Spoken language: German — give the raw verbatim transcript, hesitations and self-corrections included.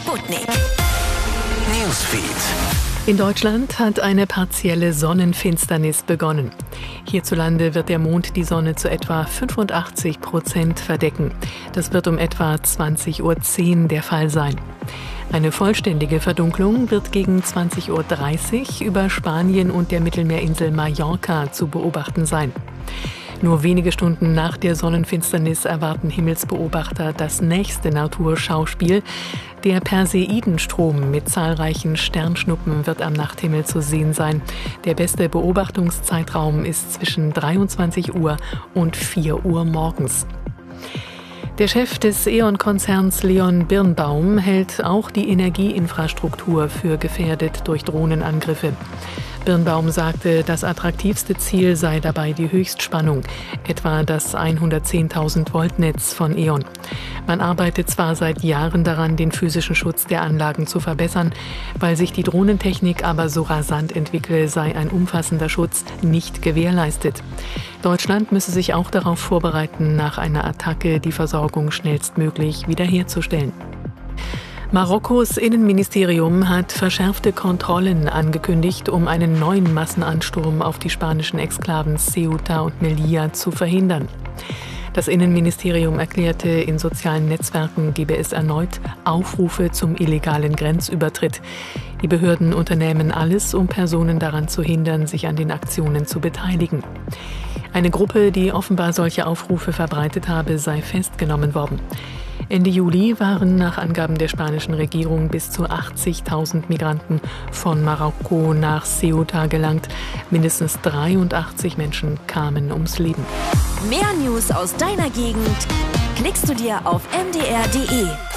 Sputnik Newsfeed. In Deutschland hat eine partielle Sonnenfinsternis begonnen. Hierzulande wird der Mond die Sonne zu etwa fünfundachtzig Prozent verdecken. Das wird um etwa zwanzig Uhr zehn der Fall sein. Eine vollständige Verdunklung wird gegen zwanzig Uhr dreißig über Spanien und der Mittelmeerinsel Mallorca zu beobachten sein. Nur wenige Stunden nach der Sonnenfinsternis erwarten Himmelsbeobachter das nächste Naturschauspiel. Der Perseidenstrom mit zahlreichen Sternschnuppen wird am Nachthimmel zu sehen sein. Der beste Beobachtungszeitraum ist zwischen dreiundzwanzig Uhr und vier Uhr morgens. Der Chef des E.ON-Konzerns Leon Birnbaum hält auch die Energieinfrastruktur für gefährdet durch Drohnenangriffe. Birnbaum sagte, das attraktivste Ziel sei dabei die Höchstspannung, etwa das hundertzehntausend Volt Netz von E.ON. Man arbeitet zwar seit Jahren daran, den physischen Schutz der Anlagen zu verbessern, weil sich die Drohnentechnik aber so rasant entwickle, sei ein umfassender Schutz nicht gewährleistet. Deutschland müsse sich auch darauf vorbereiten, nach einer Attacke die Versorgung schnellstmöglich wiederherzustellen. Marokkos Innenministerium hat verschärfte Kontrollen angekündigt, um einen neuen Massenansturm auf die spanischen Exklaven Ceuta und Melilla zu verhindern. Das Innenministerium erklärte, in sozialen Netzwerken gebe es erneut Aufrufe zum illegalen Grenzübertritt. Die Behörden unternehmen alles, um Personen daran zu hindern, sich an den Aktionen zu beteiligen. Eine Gruppe, die offenbar solche Aufrufe verbreitet habe, sei festgenommen worden. Ende Juli waren nach Angaben der spanischen Regierung bis zu achtzigtausend Migranten von Marokko nach Ceuta gelangt. Mindestens dreiundachtzig Menschen kamen ums Leben. Mehr News aus deiner Gegend klickst du dir auf m d r punkt d e.